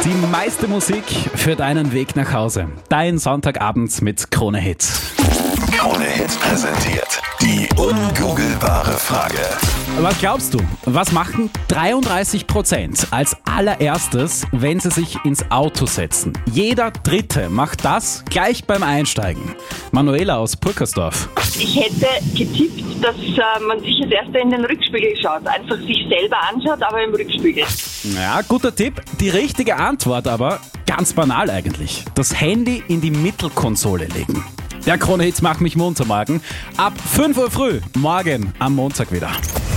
Die meiste Musik für deinen Weg nach Hause. Dein Sonntagabend mit Krone Hit. Krone Hit präsentiert die ungoogelbare Frage. Was glaubst du, was machen 33% als allererstes, wenn sie sich ins Auto setzen? Jeder Dritte macht das gleich beim Einsteigen. Manuela aus Purkersdorf. Ich hätte getippt, dass man sich als erster in den Rückspiegel schaut. Einfach sich selber anschaut, aber im Rückspiegel. Ja, guter Tipp. Die richtige Antwort aber ganz banal eigentlich. Das Handy in die Mittelkonsole legen. Der Krone Hits macht mich munter morgen. Ab 5 Uhr früh, morgen am Montag wieder.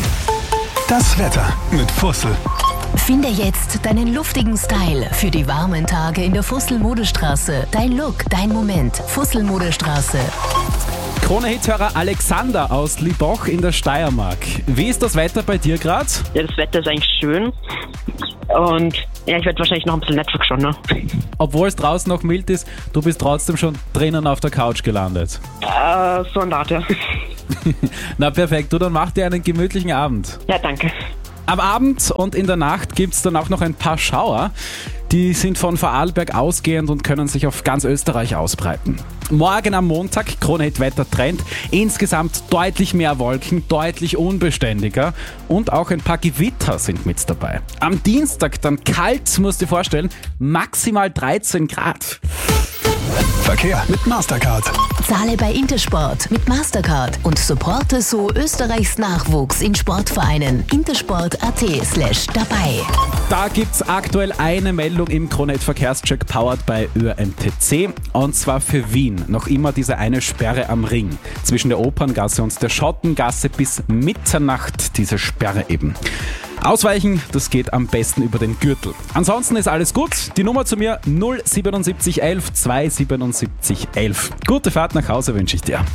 Das Wetter mit Fussel. Finde jetzt deinen luftigen Style für die warmen Tage in der Fussel-Modestraße. Dein Look, dein Moment. Fussel-Modestraße. Krone-Hit-Hörer Alexander aus Liboch in der Steiermark. Wie ist das Wetter bei dir gerade? Ja, das Wetter ist eigentlich schön. Und ja, ich werde wahrscheinlich noch ein bisschen Netflix schauen, ne? Obwohl es draußen noch mild ist, du bist trotzdem schon drinnen auf der Couch gelandet. So ein Art, ja. Na perfekt, du, dann mach dir einen gemütlichen Abend. Ja, danke. Am Abend und in der Nacht gibt es dann auch noch ein paar Schauer. Die sind von Vorarlberg ausgehend und können sich auf ganz Österreich ausbreiten. Morgen am Montag, Krone Hit Wettertrend, insgesamt deutlich mehr Wolken, deutlich unbeständiger und auch ein paar Gewitter sind mit dabei. Am Dienstag dann kalt, musst du dir vorstellen, maximal 13 Grad. Verkehr mit Mastercard. Zahle bei Intersport mit Mastercard und supporte so Österreichs Nachwuchs in Sportvereinen. intersport.at/dabei. Da gibt's aktuell eine Meldung im Krone Hit Verkehrscheck powered by ÖMTC und zwar für Wien. Noch immer diese eine Sperre am Ring. Zwischen der Operngasse und der Schottengasse bis Mitternacht diese Sperre eben. Ausweichen, das geht am besten über den Gürtel. Ansonsten ist alles gut. Die Nummer zu mir 07711 27711. Gute Fahrt nach Hause wünsche ich dir.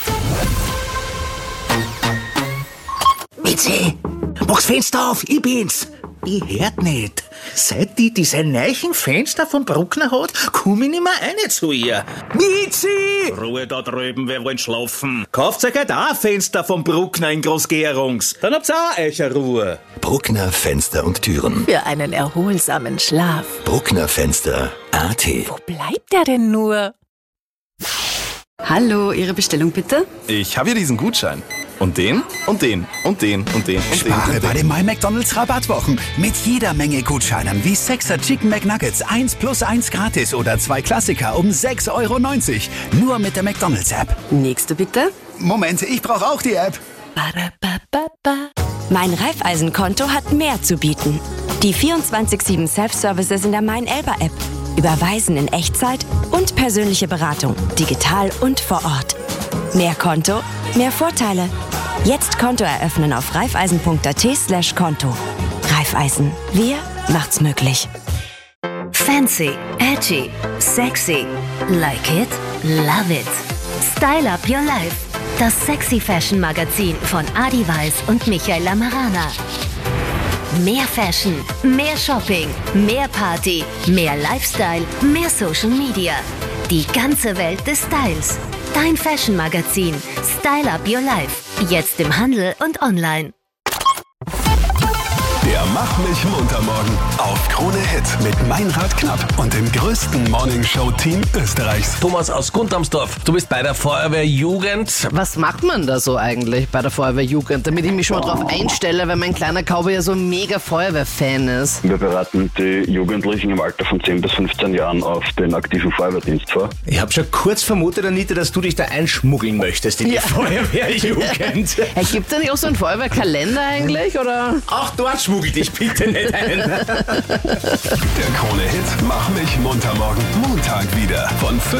Mitzi, mach's Fenster auf, ich bin's. Ich hört nicht. Seit die diese neuen Fenster vom Bruckner hat, komm ich nicht mehr rein zu ihr. Mitzi! Ruhe da drüben, wir wollen schlafen. Kauft euch halt auch ein Fenster vom Bruckner in Großgärungs. Dann habt's auch euch Ruhe. Bruckner Fenster und Türen. Für einen erholsamen Schlaf. Bruckner Fenster.at. Wo bleibt der denn nur? Hallo, Ihre Bestellung bitte? Ich habe hier diesen Gutschein. Und den, und den, und den, und den, und den. Spare bei den My McDonald's Rabattwochen. Mit jeder Menge Gutscheinen wie 6er Chicken McNuggets 1+1 gratis oder 2 Klassiker um 6,90 €. Nur mit der McDonald's App. Nächste bitte. Moment, ich brauche auch die App. Mein Raiffeisen-Konto hat mehr zu bieten. Die 24/7 Self-Services in der Mein Elba App. Überweisen in Echtzeit und persönliche Beratung, digital und vor Ort. Mehr Konto, mehr Vorteile. Jetzt Konto eröffnen auf raiffeisen.at/Konto. Raiffeisen, wir macht's möglich. Fancy, edgy, sexy. Like it? Love it. Style Up Your Life. Das Sexy Fashion Magazin von Adi Weiß und Michael Lamarana. Mehr Fashion, mehr Shopping, mehr Party, mehr Lifestyle, mehr Social Media. Die ganze Welt des Styles. Dein Fashion Magazin. Style Up Your Life. Jetzt im Handel und online. Der Mach mich munter morgen auf Krone Hit mit Meinrad Knapp und dem größten Morningshow-Team Österreichs. Thomas aus Guntamsdorf, du bist bei der Feuerwehrjugend. Was macht man da so eigentlich bei der Feuerwehrjugend, damit ich mich schon mal drauf einstelle, weil mein kleiner Cowboy ja so ein mega Feuerwehrfan ist? Wir bereiten die Jugendlichen im Alter von 10 bis 15 Jahren auf den aktiven Feuerwehrdienst vor. Ich habe schon kurz vermutet, Anita, dass du dich da einschmuggeln möchtest in die Feuerwehrjugend. Gibt es da nicht auch so einen Feuerwehrkalender eigentlich, oder? Auch dort schmuggel dich bitte nicht ein. Der Krone Hit Mach mich munter morgen Montag wieder von 5